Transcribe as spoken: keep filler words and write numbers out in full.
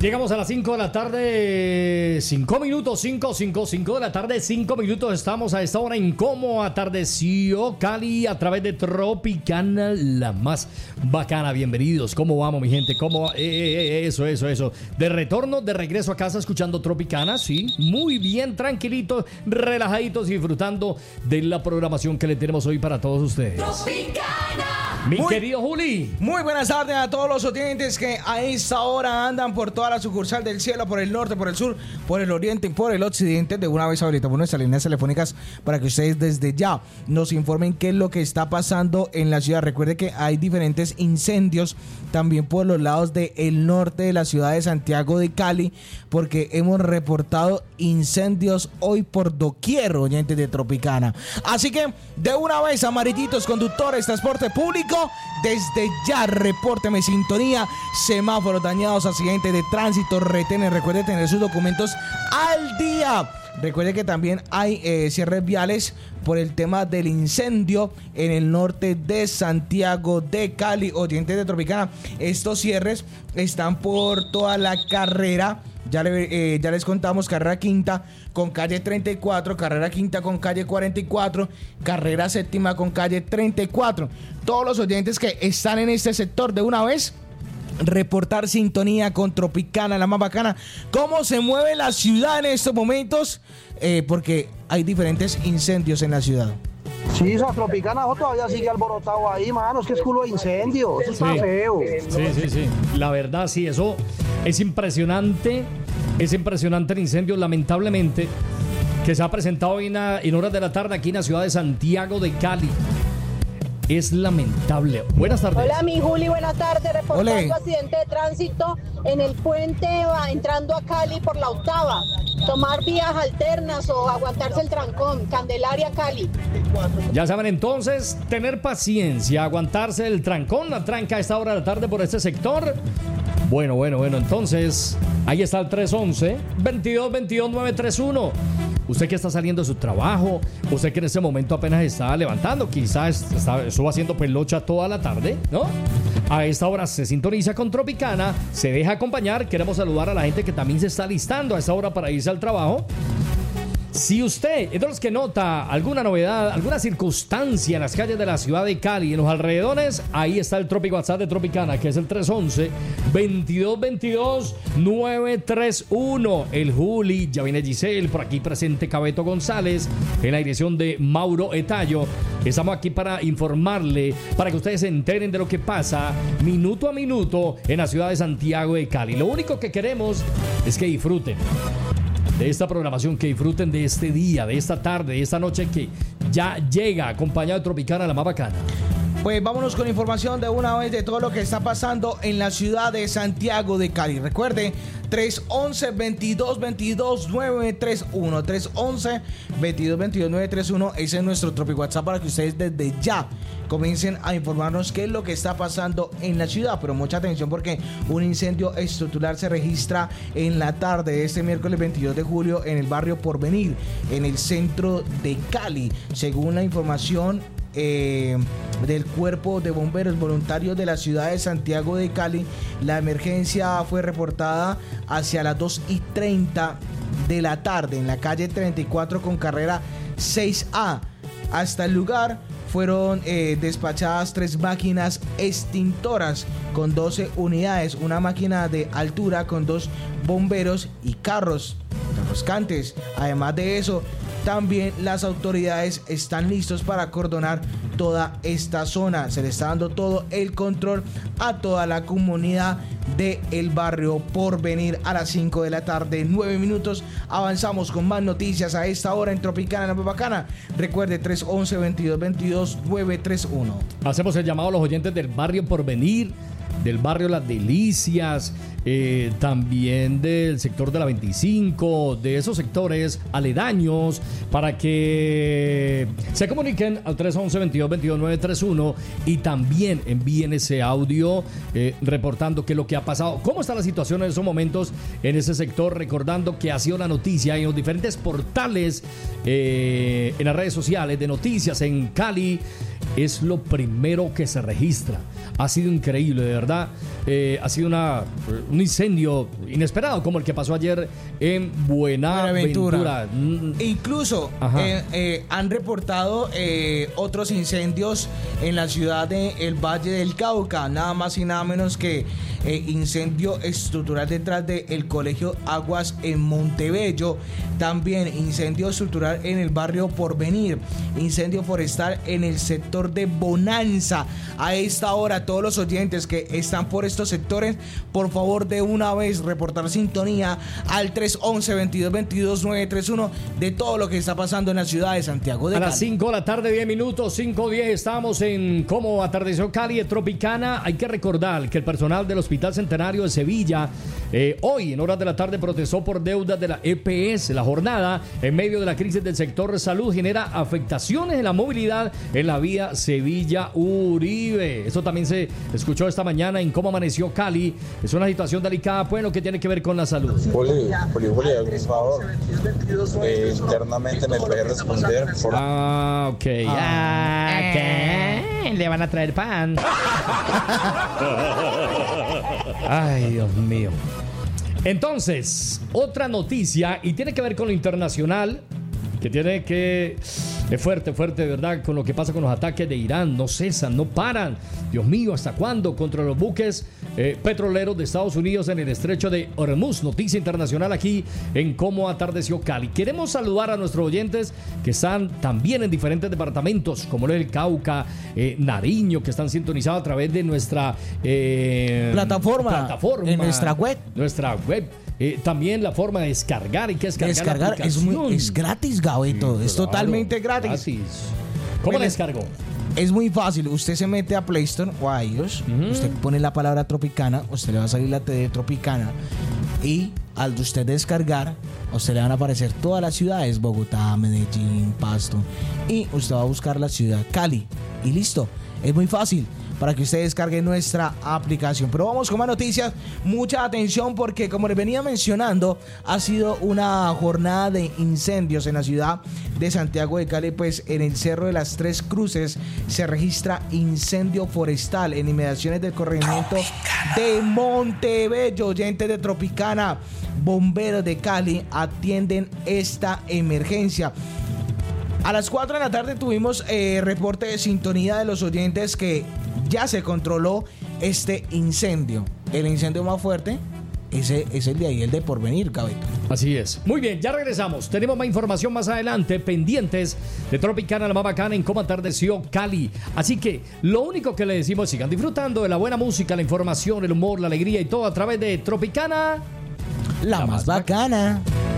Llegamos a las cinco de la tarde, cinco minutos, cinco, cinco, cinco de la tarde, cinco minutos. Estamos a esta hora en Cómo Atardeció Cali a través de Tropicana, la más bacana. Bienvenidos. ¿Cómo vamos, mi gente? ¿Cómo va? Eh, eh, eh, eso, eso, eso. De retorno, de regreso a casa escuchando Tropicana, sí. Muy bien, tranquilitos, relajaditos y disfrutando de la programación que le tenemos hoy para todos ustedes. Tropicana. Mi Muy, querido Juli. Muy buenas tardes a todos los oyentes que a esta hora andan por toda la sucursal del cielo, por el norte, por el sur, por el oriente y por el occidente. De una vez ahorita por nuestras líneas telefónicas para que ustedes desde ya nos informen qué es lo que está pasando en la ciudad. Recuerde que hay diferentes incendios también por los lados del norte de la ciudad de Santiago de Cali, porque hemos reportado incendios hoy por doquier, oyentes de Tropicana. Así que de una vez, amarillitos, conductores, transporte público, desde ya repórteme sintonía, semáforos dañados, accidentes de tránsito, retenes. Recuerde tener sus documentos al día. Recuerde que también hay eh, cierres viales por el tema del incendio en el norte de Santiago de Cali. Oyentes de Tropicana, estos cierres están por toda la carrera. Ya, le, eh, ya les contamos, carrera quinta con calle treinta y cuatro, carrera quinta con calle cuarenta y cuatro, carrera séptima con calle treinta y cuatro. Todos los oyentes que están en este sector, de una vez reportar sintonía con Tropicana, la más bacana. ¿Cómo se mueve la ciudad en estos momentos? Eh, porque hay diferentes incendios en la ciudad. Sí, esa Tropicana todavía sigue alborotado ahí, mano. Es que es culo de incendio. Eso está Sí. feo. Sí, sí, sí. La verdad, sí, eso es impresionante. Es impresionante el incendio, lamentablemente, que se ha presentado en, en horas de la tarde aquí en la ciudad de Santiago de Cali. Es lamentable. Buenas tardes. Hola, mi Juli, buenas tardes. Reportando Olé. accidente de tránsito en el puente va entrando a Cali por la octava. Tomar vías alternas o aguantarse el trancón. Candelaria, Cali. Ya saben entonces, tener paciencia, aguantarse el trancón, la tranca a esta hora de la tarde por este sector. Bueno, bueno, bueno, entonces ahí está el tres once, veintidós veintidós, nueve treinta y uno. Usted que está saliendo de su trabajo, usted que en ese momento apenas está levantando, quizás está, estuvo haciendo pelocha toda la tarde, ¿no? A esta hora se sintoniza con Tropicana, se deja acompañar. Queremos saludar a la gente que también se está listando a esta hora para irse al trabajo. Si usted es de los que nota alguna novedad, alguna circunstancia en las calles de la ciudad de Cali, en los alrededores, ahí está el Tropic WhatsApp de Tropicana, que es el tres once, veintidós veintidós, nueve treinta y uno. El Juli, ya viene Giselle, por aquí presente Cabeto González, en la dirección de Mauro Etayo. Estamos aquí para informarle, para que ustedes se enteren de lo que pasa minuto a minuto en la ciudad de Santiago de Cali. Lo único que queremos es que disfruten de esta programación, que disfruten de este día, de esta tarde, de esta noche que ya llega acompañado de Tropicana, la más bacana. Pues vámonos con información de una vez de todo lo que está pasando en la ciudad de Santiago de Cali. Recuerde, tres once, veintidós veintidós, nueve treinta y uno. tres once, veintidós veintidós, nueve treinta y uno. Ese es nuestro Tropic WhatsApp para que ustedes desde ya comiencen a informarnos qué es lo que está pasando en la ciudad. Pero mucha atención, porque un incendio estructural se registra en la tarde de este miércoles veintidós de julio en el barrio Porvenir, en el centro de Cali. Según la información Eh, del Cuerpo de Bomberos Voluntarios de la ciudad de Santiago de Cali, la emergencia fue reportada hacia las dos y treinta de la tarde en la calle treinta y cuatro con carrera seis A. Hasta el lugar fueron eh, despachadas tres máquinas extintoras con doce unidades, una máquina de altura con dos bomberos y carros refrescantes. Además de eso, también las autoridades están listos para acordonar toda esta zona. Se le está dando todo el control a toda la comunidad del barrio Porvenir. A las cinco de la tarde, nueve minutos. Avanzamos con más noticias a esta hora en Tropicana, la más bacana. Recuerde, tres once, veintidós veintidós, nueve treinta y uno. Hacemos el llamado a los oyentes del barrio Porvenir, del barrio Las Delicias, eh, también del sector de la veinticinco, de esos sectores aledaños, para que se comuniquen al tres once, veintidós veintidós, nueve treinta y uno y también envíen ese audio eh, reportando qué es lo que ha pasado, cómo está la situación en esos momentos en ese sector, recordando que ha sido la noticia en los diferentes portales, eh, en las redes sociales de noticias en Cali. Es lo primero que se registra. ha sido increíble, de verdad. Eh, ha sido una, un incendio inesperado como el que pasó ayer en Buenaventura. Buenaventura. Incluso eh, eh, han reportado eh, otros incendios en la ciudad del de Valle del Cauca, nada más y nada menos que eh, incendio estructural detrás del Colegio Aguas en Montebello, también incendio estructural en el barrio Porvenir, incendio forestal en el sector de Bonanza. A esta hora, todos los oyentes que están por estos sectores, por favor de una vez reportar sintonía al tres once, veintidós veintidós, nueve tres uno de todo lo que está pasando en la ciudad de Santiago de Cali. A las cinco de la tarde, diez minutos, cinco diez, estamos en Cómo Atardeció Cali de Tropicana. Hay que recordar que el personal del Hospital Centenario de Sevilla eh, hoy en horas de la tarde protestó por deudas de la E P S. La jornada en medio de la crisis del sector salud genera afectaciones en la movilidad en la vía Sevilla-Uribe. Eso también se escuchó esta mañana en Cómo Amaneció Cali. Es una situación delicada, pues, lo que tiene que ver con la salud. Poli, Poli, Poli, por favor, eh, internamente me puede responder. Por... Ah, ok. Ah, ¿qué? Le van a traer pan. Ay, Dios mío. Entonces, otra noticia, y tiene que ver con lo internacional, que tiene que... Es fuerte, fuerte, de verdad, con lo que pasa con los ataques de Irán. No cesan, no paran. Dios mío, ¿hasta cuándo? Contra los buques eh, petroleros de Estados Unidos en el estrecho de Hormuz. Noticia internacional aquí en Cómo Atardeció Cali. Queremos saludar a nuestros oyentes que están también en diferentes departamentos, como el Cauca, eh, Nariño, que están sintonizados a través de nuestra eh, plataforma, plataforma, en nuestra web. Nuestra web. Eh, también la forma de descargar, y que descargar, descargar la es, muy, es gratis, Gabito, sí, es claro, totalmente gratis. gratis. ¿Cómo la descargó? Es muy fácil, usted se mete a Play Store o a iOS, uh-huh. usted pone la palabra Tropicana, usted le va a salir la T de Tropicana, y al de usted descargar, a usted le van a aparecer todas las ciudades, Bogotá, Medellín, Pasto, y usted va a buscar la ciudad Cali, y listo, es muy fácil para que usted descargue nuestra aplicación. Pero vamos con más noticias, mucha atención, porque como les venía mencionando, ha sido una jornada de incendios en la ciudad de Santiago de Cali. Pues en el Cerro de las Tres Cruces se registra incendio forestal en inmediaciones del corregimiento de Montebello. Oyentes de Tropicana, bomberos de Cali atienden esta emergencia. A las cuatro de la tarde tuvimos eh, reporte de sintonía de los oyentes que ya se controló este incendio. El incendio más fuerte ese es el de ahí, el de Porvenir, Gabito. Así es. Muy bien, ya regresamos. Tenemos más información más adelante, pendientes de Tropicana, la más bacana en Cómo Atardeció Cali. Así que lo único que le decimos, sigan disfrutando de la buena música, la información, el humor, la alegría y todo a través de Tropicana, la, la más, más bacana. bacana.